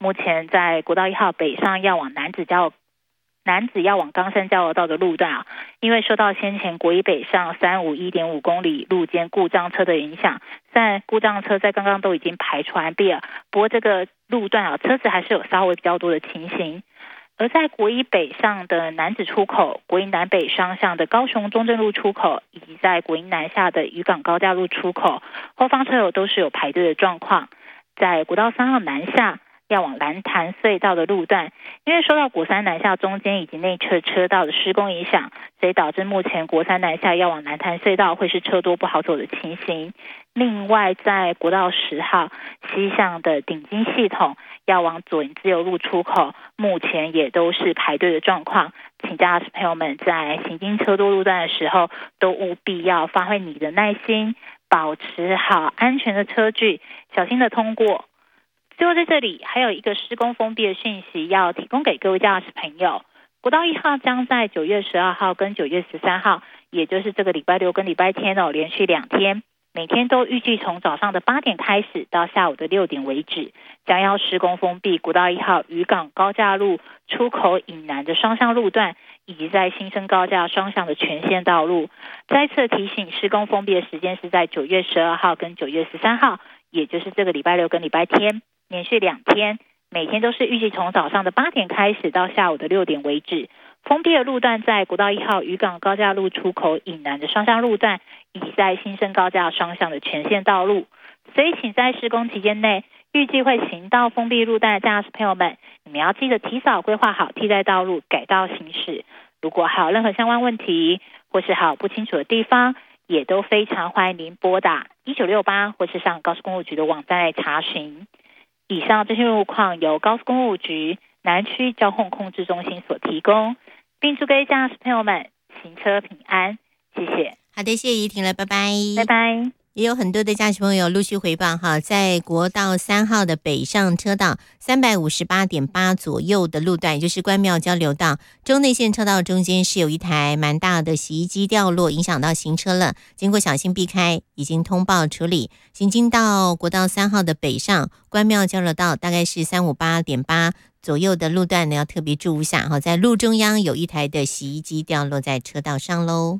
目前在国道1号北上要往南子要往冈山交流道的路段啊，因为受到先前国一北上351.5公里路肩故障车的影响，虽然故障车在刚刚都已经排除完毕了，不过这个路段啊，车子还是有稍微比较多的情形。而在国一北上的南子出口、国一南北双向的高雄中正路出口，以及在国一南下的渔港高架路出口，后方车友都是有排队的状况。在国道3号南下要往蓝潭隧道的路段，因为受到国三南下中间以及内侧车道的施工影响，所以导致目前国三南下要往蓝潭隧道会是车多不好走的情形。另外在国道10号西向的顶金系统要往左营自由路出口，目前也都是排队的状况，请驾驶朋友们在行经车多路段的时候，都务必要发挥你的耐心，保持好安全的车距，小心的通过。最后在这里还有一个施工封闭的讯息要提供给各位驾驶朋友，国道1号将在9月12号跟9月13号，也就是这个礼拜六跟礼拜天连续2天，每天都预计从早上的8点开始到下午的6点为止，将要施工封闭国道1号渔港高架路出口以南的双向路段，以及在新生高架双向的全线道路。再次提醒，施工封闭的时间是在9月12号跟9月13号，也就是这个礼拜六跟礼拜天，连续2天，每天都是预计从早上的8点开始到下午的6点为止。封闭的路段在国道1号渔港高架路出口以南的双向路段，以及在新生高架双向的全线道路。所以请在施工期间内预计会行到封闭路段的驾驶朋友们，你们要记得提早规划好替代道路改道行驶。如果还有任何相关问题或是还有不清楚的地方，也都非常欢迎您拨打1968或是上高速公路局的网站来查询。以上这些路况由高速公路局南区交通控制中心所提供，并祝各位驾驶朋友们行车平安，谢谢。 好的，谢谢怡婷了，拜拜， 拜拜。 也有很多的驾驶朋友陆续回报哈，在国道3号的北上车道358.8左右的路段，也就是关庙交流道中内线车道中间是有一台蛮大的洗衣机掉落，影响到行车了，经过小心避开，已经通报处理。行经到国道3号的北上关庙交流道大概是358.8左右的路段呢，要特别注意一下哈，在路中央有一台的洗衣机掉落在车道上喽。